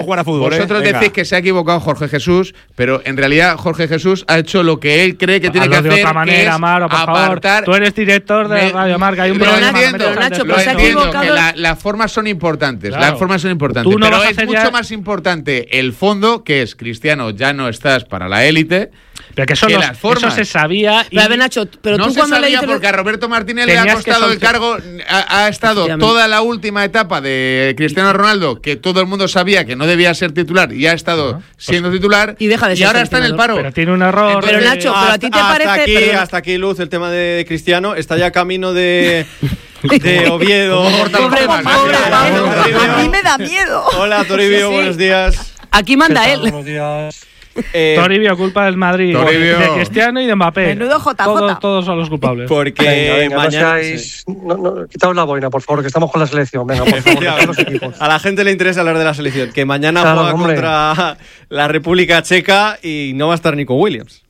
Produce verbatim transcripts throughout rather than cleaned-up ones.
jugar a fútbol. Vosotros ¿eh? decís que se ha equivocado Jorge Jesús, pero en realidad Jorge Jesús ha hecho lo que él cree que tiene Hazlo que de hacer, otra manera, que es Amaro, por apartar. Favor. Tú eres director de Me, Radio Marca. Hay un lo problema. entiendo, No me Nacho, lo pero se ha entiendo, equivocado. que la, las formas son importantes. Claro. Las formas son importantes. Tú no pero vas a es hacer mucho ya- más importante el fondo, que es Cristiano, ya no estás para la élite. Pero que eso, que no- las formas. eso se sabía. Y Pero a ver, Nacho, pero no tú se cuando le sabía dices... porque a Roberto Martínez le ha Tenías que costado el soltar- cargo, ha, ha estado toda la última etapa de Cristiano Ronaldo, que todo el mundo sabía que no debía ser titular y ha estado Ajá. siendo titular, Y deja de ser ahora está en el seleccionador. paro. pero tiene un error. Entonces, Pero Nacho, pero a ti te hasta parece... aquí, perdona. hasta aquí, Luz, el tema de Cristiano. Está ya camino de, de Oviedo. Pobre, pobre, pobre, A mí me da miedo. Hola, Toribio, Sí, sí. buenos días. Aquí manda él. Buenos días. Eh, Toribio, culpa del Madrid. Toribio. De Cristiano y de Mbappé. Menudo J J. Todos, todos son los culpables. porque Venga, venga, mañana. no seáis, no, no, quitaos la boina, por favor, que estamos con la selección. Venga, por favor, dejad los equipos. A la gente le interesa hablar de la selección. Que mañana Claro, juega hombre. contra la República Checa y no va a estar Nico Williams.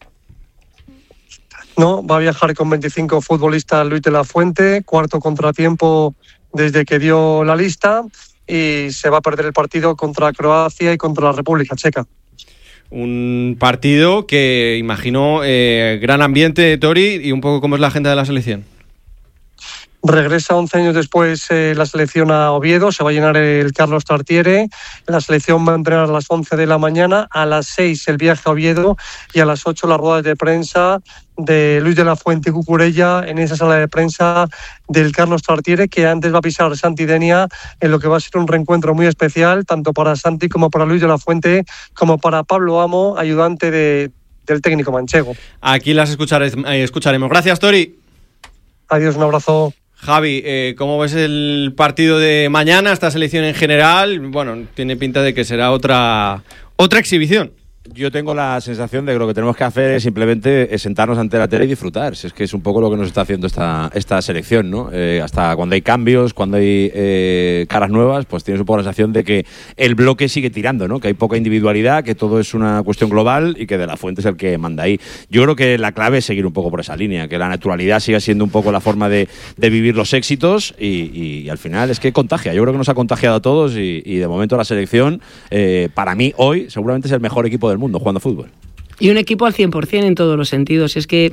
No, va a viajar con veinticinco futbolistas Luis de la Fuente, cuarto contratiempo desde que dio la lista, y se va a perder el partido contra Croacia y contra la República Checa. Un partido que imagino eh, gran ambiente, Tori, y un poco cómo es la agenda de la selección. Regresa once años después eh, la selección a Oviedo, se va a llenar el Carlos Tartiere, la selección va a entrenar a las once de la mañana, a las seis el viaje a Oviedo y a las ocho las ruedas de prensa de Luis de la Fuente y Cucurella en esa sala de prensa del Carlos Tartiere, que antes va a pisar Santi Denia en lo que va a ser un reencuentro muy especial, tanto para Santi como para Luis de la Fuente, como para Pablo Amo, ayudante de, del técnico manchego. Aquí las escuchare- eh, escucharemos. Gracias, Tori. Adiós, un abrazo. Javi, eh, ¿cómo ves el partido de mañana, esta selección en general? Bueno, tiene pinta de que será otra, otra exhibición. Yo tengo la sensación de que lo que tenemos que hacer es simplemente sentarnos ante la tele y disfrutar. Si es que es un poco lo que nos está haciendo esta, esta selección, ¿no? Eh, hasta cuando hay cambios, cuando hay eh, caras nuevas, pues tienes un poco la sensación de que el bloque sigue tirando, ¿no? Que hay poca individualidad, que todo es una cuestión global y que De la Fuente es el que manda ahí. Yo creo que la clave es seguir un poco por esa línea, que la naturalidad siga siendo un poco la forma de, de vivir los éxitos y, y, y al final es que contagia. Yo creo que nos ha contagiado a todos y, y de momento la selección, eh, para mí hoy, seguramente es el mejor equipo del mundo jugando fútbol. Y un equipo al cien por ciento en todos los sentidos. Es que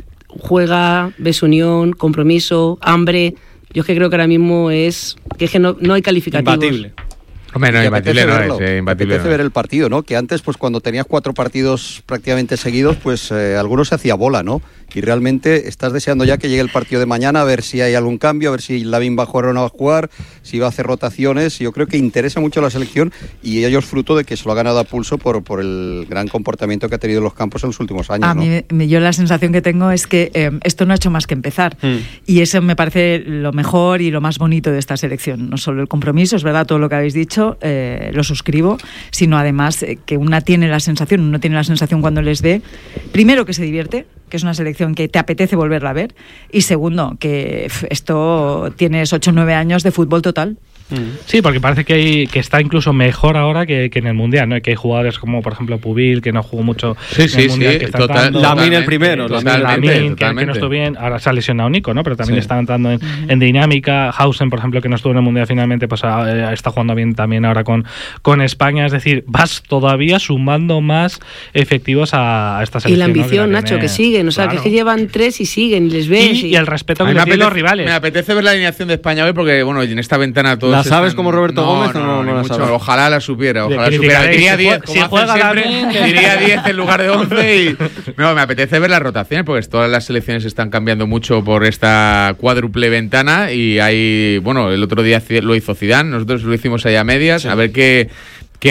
juega, ves unión, compromiso, hambre. Yo es que creo que ahora mismo es que, es que no, no hay calificativos. Imbatible. Hombre, no, Me imbatible apetece no verlo, es, eh, me imbatible apetece no ver es. el partido, ¿no? Que antes, pues cuando tenías cuatro partidos prácticamente seguidos, pues eh, algunos se hacía bola, ¿no? Y realmente estás deseando ya que llegue el partido de mañana, a ver si hay algún cambio, a ver si Lavín va a jugar o no va a jugar, si va a hacer rotaciones. Yo creo que interesa mucho la selección y ellos fruto de que se lo ha ganado a pulso por, por el gran comportamiento que ha tenido en los campos en los últimos años, A ¿no? mí, me- yo la sensación que tengo es que eh, esto no ha hecho más que empezar. Mm. Y eso me parece lo mejor y lo más bonito de esta selección. No solo el compromiso, es verdad, todo lo que habéis dicho, eh, lo suscribo, sino además eh, que una tiene la sensación, uno tiene la sensación cuando les ve, primero que se divierte, que es una selección que te apetece volverla a ver, y segundo, que pf, esto tienes ocho o nueve años de fútbol total. Sí, porque parece que, hay, que está incluso mejor ahora que, que en el Mundial, ¿no? Que hay jugadores como, por ejemplo, Pubil, que no jugó mucho Sí, en sí, el Mundial, sí, que está total- entrando. Lamine el totalmente, primero, totalmente, Lamine, que, que no totalmente. estuvo bien. Ahora se ha lesionado Nico, ¿no? Pero también Sí. está entrando en, en dinámica. Hausen, por ejemplo, que no estuvo en el Mundial finalmente, pues eh, está jugando bien también ahora con, con España. Es decir, vas todavía sumando más efectivos a, a esta Y selección. la ¿no? ambición, la Nacho, tiene- que siguen. O sea, claro. que es que llevan tres y siguen, y les ves. Y, y el respeto A que mí le me tienen los apetece, rivales. me apetece ver la alineación de España hoy porque, bueno, en esta ventana todos ¿La sabes están- como Roberto Gómez o no- no ni la mucho. sabes? Ojalá la supiera, Le ojalá la supiera. criticaréis. Diría Si diez, jue- como si hacen juega siempre, Lamine, que- diría diez en lugar de once y... No, me apetece ver las rotaciones porque todas las selecciones están cambiando mucho por esta cuádruple ventana y hay... Bueno, el otro día lo hizo Zidane, nosotros lo hicimos ahí a medias, a ver qué... ¿Qué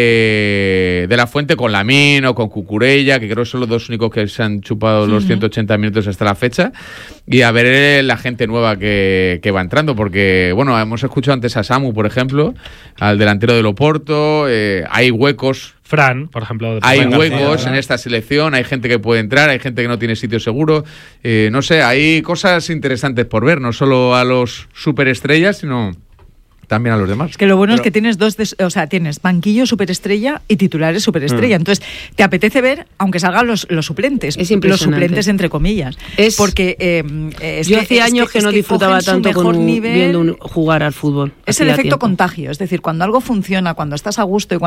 hace De la Fuente con Lamine o con Cucurella, que creo que son los dos únicos que se han chupado los ciento ochenta minutos hasta la fecha? Y a ver la gente nueva que, que va entrando, porque, bueno, hemos escuchado antes a Samu, por ejemplo, al delantero del Oporto, eh, hay huecos. Fran, por ejemplo. de Hay Fran García, huecos ¿verdad? en esta selección, hay gente que puede entrar, hay gente que no tiene sitio seguro. Eh, no sé, hay cosas interesantes por ver, no solo a los superestrellas, sino también a los demás. Es que lo bueno Pero- es que tienes dos, des- o sea, tienes banquillo superestrella y titulares superestrella. Mm. Entonces, te apetece ver, aunque salgan los, los suplentes, Es los impresionante. suplentes entre comillas. Es- porque eh, es Yo que- hacía es años que, es no disfrutaba cogen su tanto con mejor un- nivel. viendo un- jugar al fútbol. Es el Hacía efecto tiempo. contagio, es decir, cuando algo funciona, cuando estás a gusto y cuando